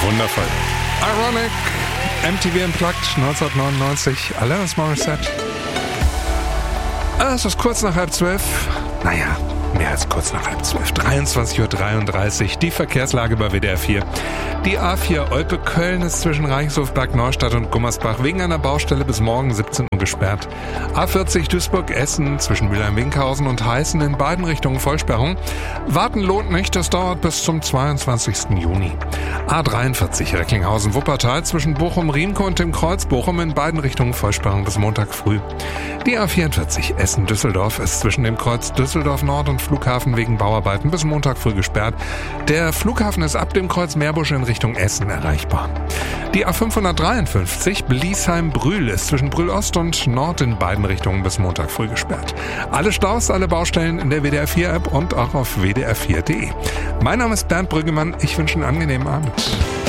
Wundervoll. Ironic, MTV Unplugged 1999, Alanis Morissette. Es ist kurz nach 11:30. Naja, mehr als kurz nach 11:30. 23:33 Uhr. Die Verkehrslage bei WDR 4. Die A4 Olpe-Köln ist zwischen Reichshof, Bergneustadt und Gummersbach wegen einer Baustelle bis morgen 17 Uhr gesperrt. A40 Duisburg-Essen zwischen Mülheim-Winkhausen und Heißen in beiden Richtungen Vollsperrung. Warten lohnt nicht, das dauert bis zum 22. Juni. A43 Recklinghausen-Wuppertal zwischen Bochum-Riemke und dem Kreuz Bochum in beiden Richtungen Vollsperrung bis Montag früh. Die A44 Essen-Düsseldorf ist zwischen dem Kreuz Düsseldorf Nord und Flughafen wegen Bauarbeiten bis Montag früh gesperrt. Der Flughafen ist ab dem Kreuz Meerbusch in Richtung Essen erreichbar. Die A553 Bliesheim-Brühl ist zwischen Brühl Ost und Nord in beiden Richtungen bis Montag früh gesperrt. Alle Staus, alle Baustellen in der WDR 4 App und auch auf wdr4.de. Mein Name ist Bernd Brüggemann. Ich wünsche einen angenehmen Abend.